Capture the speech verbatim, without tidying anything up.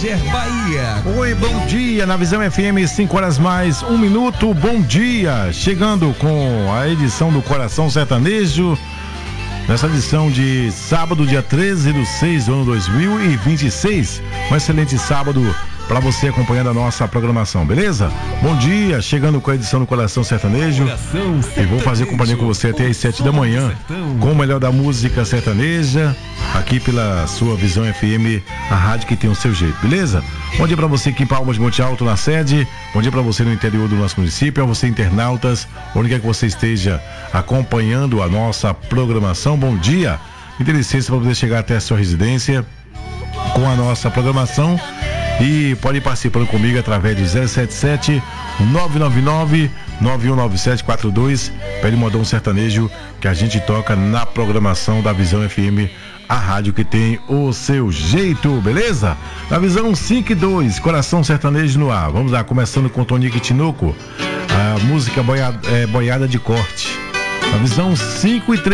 Ger Bahia. Oi, bom dia, na Visão F M, cinco horas mais um minuto, bom dia, chegando com a edição do Coração Sertanejo, nessa edição de sábado, dia treze de seis do ano dois mil e vinte e seis, um excelente sábado para você acompanhando a nossa programação, beleza? Bom dia, chegando com a edição do Coração Sertanejo, Coração Sertanejo. E vou fazer companhia com você até às sete da manhã, com o melhor da música sertaneja, aqui pela sua Visão F M, a rádio que tem o seu jeito, beleza? Bom dia pra você aqui em Palmas de Monte Alto, na sede, bom dia pra você no interior do nosso município, a você internautas, onde quer que você esteja acompanhando a nossa programação, bom dia, me dê licença para poder chegar até a sua residência com a nossa programação. E pode ir participando comigo através do zero sete sete, nove nove nove, nove um nove sete quatro dois. Pede modão sertanejo que a gente toca na programação da Visão F M, a rádio que tem o seu jeito, beleza? Na Visão cinco e dois, Coração Sertanejo no ar. Vamos lá, começando com Tonico e Tinoco, a música boiada, é, boiada de corte. Na Visão cinco e três.